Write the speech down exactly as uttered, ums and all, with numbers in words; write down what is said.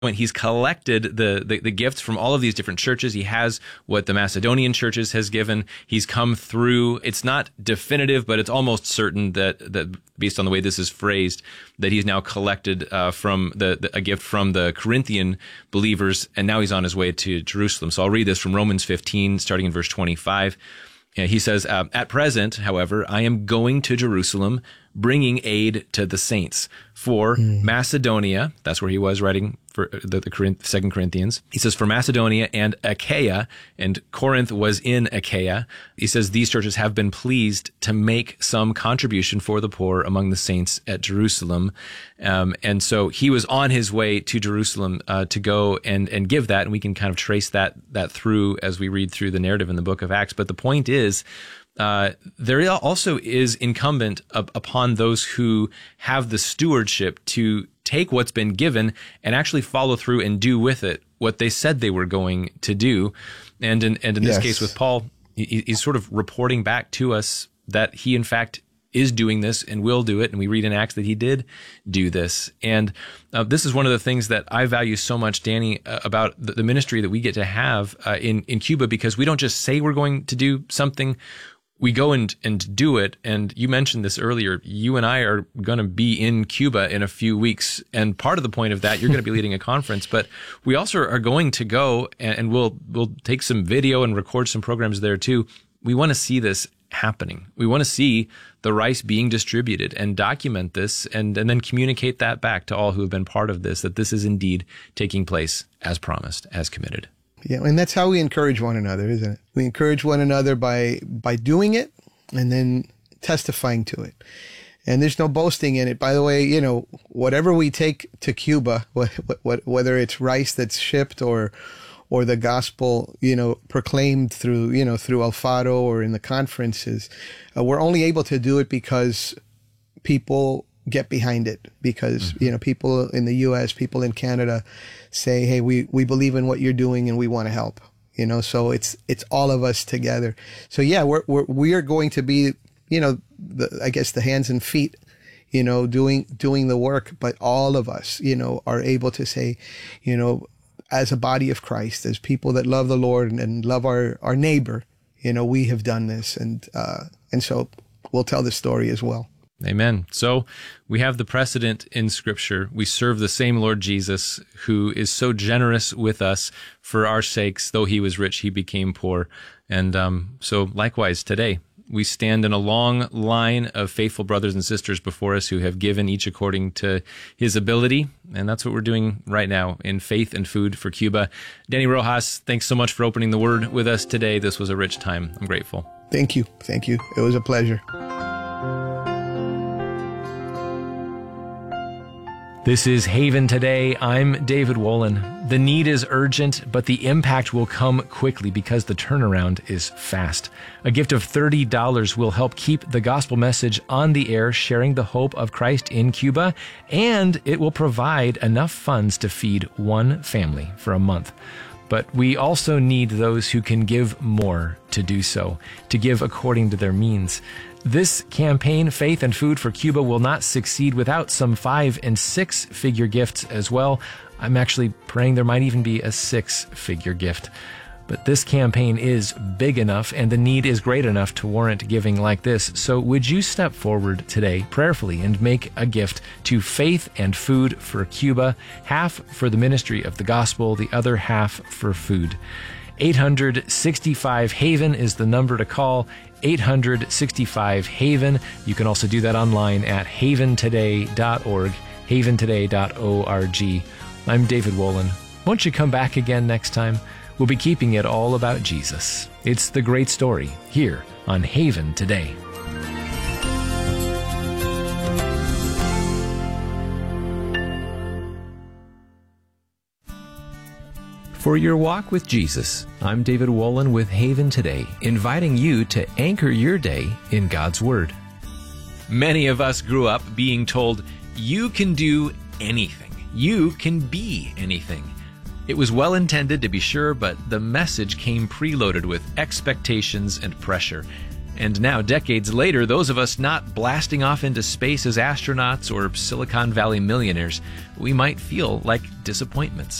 He's collected the, the the gifts from all of these different churches. He has what the Macedonian churches has given. He's come through. It's not definitive, but it's almost certain that that based on the way this is phrased, that he's now collected uh, from the, the a gift from the Corinthian believers, and now he's on his way to Jerusalem. So I'll read this from Romans fifteen, starting in verse twenty-five. Yeah, he says, uh, "At present, however, I am going to Jerusalem, bringing aid to the saints. For mm. Macedonia," that's where he was writing for the, the Corinth, Second Corinthians. He says, "For Macedonia and Achaia," and Corinth was in Achaia. He says, "These churches have been pleased to make some contribution for the poor among the saints at Jerusalem." Um, and so he was on his way to Jerusalem uh, to go and and give that, and we can kind of trace that that through as we read through the narrative in the book of Acts. But the point is, Uh, there also is incumbent up upon those who have the stewardship to take what's been given and actually follow through and do with it what they said they were going to do. And in, and in this Yes. case with Paul, he, he's sort of reporting back to us that he, in fact, is doing this and will do it. And we read in Acts that he did do this. And uh, this is one of the things that I value so much, Danny, uh, about the, the ministry that we get to have uh, in, in Cuba, because we don't just say we're going to do something. We go and, and do it. And you mentioned this earlier. You and I are going to be in Cuba in a few weeks. And part of the point of that, you're going to be leading a conference, but we also are going to go and, and we'll, we'll take some video and record some programs there too. We want to see this happening. We want to see the rice being distributed and document this and, and then communicate that back to all who have been part of this, that this is indeed taking place as promised, as committed. Yeah, and that's how we encourage one another, isn't it? We encourage one another by by doing it and then testifying to it. And there's no boasting in it. By the way, you know, whatever we take to Cuba, what, what, whether it's rice that's shipped or or the gospel, you know, proclaimed through, you know, through Alfaro or in the conferences, uh, we're only able to do it because people get behind it, because, mm-hmm. you know, people in the U S, people in Canada say, hey, we, we believe in what you're doing and we want to help, you know, so it's, it's all of us together. So yeah, we're, we're, we are going to be, you know, the, I guess the hands and feet, you know, doing, doing the work, but all of us, you know, are able to say, you know, as a body of Christ, as people that love the Lord and, and love our, our neighbor, you know, we have done this. And, uh, and so we'll tell the story as well. Amen. So we have the precedent in Scripture. We serve the same Lord Jesus, who is so generous with us for our sakes. Though he was rich, he became poor. And um, so likewise today, we stand in a long line of faithful brothers and sisters before us who have given each according to his ability. And that's what we're doing right now in faith and food for Cuba. Danny Rojas, thanks so much for opening the Word with us today. This was a rich time. I'm grateful. Thank you. Thank you. It was a pleasure. This is Haven Today. I'm David Wolin. The need is urgent, but the impact will come quickly because the turnaround is fast. A gift of thirty dollars will help keep the gospel message on the air, sharing the hope of Christ in Cuba, and it will provide enough funds to feed one family for a month. But we also need those who can give more to do so, to give according to their means. This campaign, Faith and Food for Cuba, will not succeed without some five and six figure gifts as well. I'm actually praying there might even be a six figure gift. But this campaign is big enough and the need is great enough to warrant giving like this. So would you step forward today prayerfully and make a gift to Faith and Food for Cuba, half for the ministry of the gospel, the other half for food. eight hundred sixty-five HAVEN is the number to call. eight hundred sixty-five HAVEN. You can also do that online at haven today dot org, haven today dot org. I'm David Wolin. Won't you come back again next time? We'll be keeping it all about Jesus. It's the great story here on Haven Today. For your walk with Jesus, I'm David Wolin with Haven Today, inviting you to anchor your day in God's Word. Many of us grew up being told, you can do anything. You can be anything. It was well intended to be sure, but the message came preloaded with expectations and pressure. And now, decades later, those of us not blasting off into space as astronauts or Silicon Valley millionaires, we might feel like disappointments.